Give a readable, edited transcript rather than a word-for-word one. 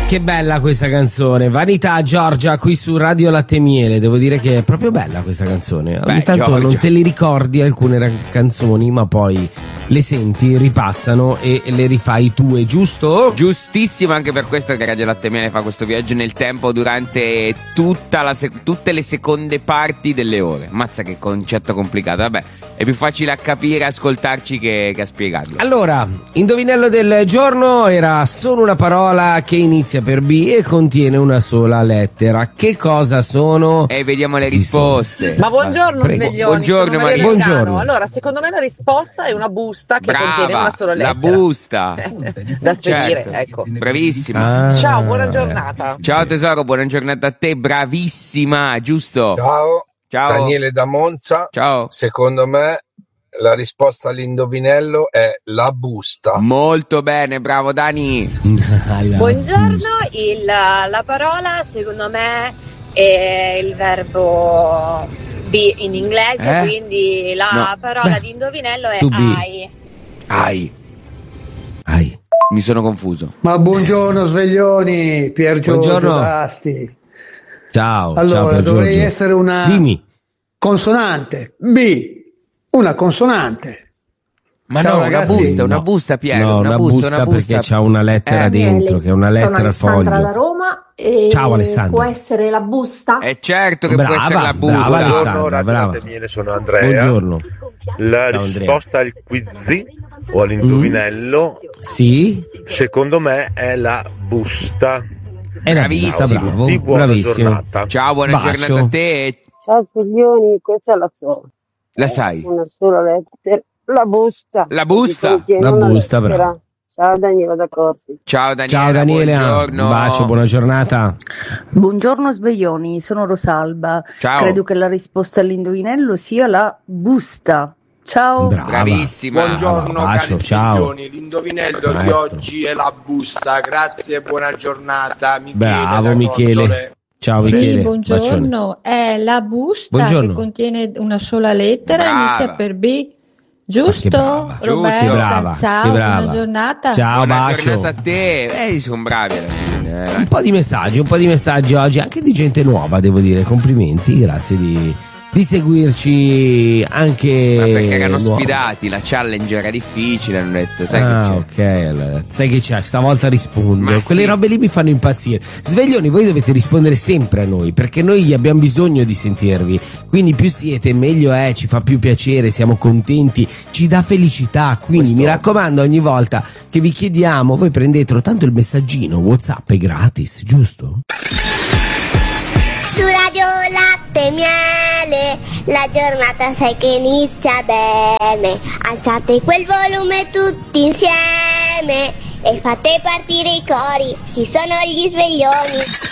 Che bella questa canzone. Vanità Giorgia qui su Radio Latte Miele. Devo dire che è proprio bella questa canzone. Ogni tanto Giorgia, non te li ricordi alcune canzoni, ma poi le senti, ripassano e le rifai tue, giusto? Giustissimo, anche per questo che Radio Latte Miele fa questo viaggio nel tempo durante tutte le seconde parti delle ore. Mazza che concetto complicato. Vabbè, è più facile a capire, ascoltarci che a spiegarlo. Allora, indovinello del giorno era solo una parola che inizia per B e contiene una sola lettera. Che cosa sono? E vediamo le risposte. Ma buongiorno Sveglioni. Buongiorno Maria. Buongiorno. Allora, secondo me la risposta è una busta che contiene una sola lettera. La busta. Da spedire, certo. ecco. Bravissima. Ciao, buona giornata. Ciao tesoro, buona giornata a te, bravissima, giusto? Ciao. Daniele da Monza. Ciao. Secondo me la risposta all'indovinello è la busta. Molto bene, bravo Dani. Buongiorno, la parola secondo me è il verbo be in inglese, quindi la parola di indovinello è ai. Mi sono confuso. Ma buongiorno Sveglioni, Pier Giorgio D'Asti. Ciao. Allora, ciao, dovrei essere una consonante B. Una consonante. Ma ciao, no, ragazzi. una busta, Piero. No, una busta perché c'ha una lettera dentro, che è una lettera al foglio. Sono Alessandra da Roma e ciao Alessandra. Può essere la busta? Certo che può essere la busta. Brava Alessandra, brava. Sono Andrea. Buongiorno. La risposta al quiz o all'indovinello, sì, secondo me è la busta. È la busta, bravo. Bravissimo. Giornata. Ciao, buona giornata a te. Ciao Sveglioni, questa la so. La sai? Una sola lettera. La busta. La busta? La busta, bravo. Ciao Daniela da Corsi. Ciao Daniela. Ciao Daniela. Buongiorno. Un bacio, buona giornata. Buongiorno Sveglioni, sono Rosalba. Ciao. Credo che la risposta all'indovinello sia la busta. Ciao. Brava. Bravissima. Buongiorno bacio, ciao. Sveglioni. L'indovinello di oggi è la busta. Grazie e buona giornata. Bravo Michele. Ciao Michele. Sì, buongiorno. È la busta che contiene una sola lettera e inizia per B. Giusto? Brava. Roberta, brava. ciao, buona giornata. Ciao, buona bacio. giornata a te. Sono bravi alla fine. Un po' di messaggi oggi, anche di gente nuova, devo dire. Complimenti, grazie di seguirci anche. Ma perché erano sfidati, la challenge era difficile, hanno detto, sai che c'è. Ok, allora, sai che c'è, stavolta rispondo. Ma quelle robe lì mi fanno impazzire. Sveglioni, voi dovete rispondere sempre a noi, perché noi abbiamo bisogno di sentirvi, quindi più siete meglio è, ci fa più piacere, siamo contenti, ci dà felicità, quindi mi raccomando, ogni volta che vi chiediamo voi prendetelo, tanto il messaggino WhatsApp è gratis, giusto? Su Radio Latte Miele, la giornata sai che inizia bene. Alzate quel volume tutti insieme e fate partire i cori, ci sono gli sveglioni.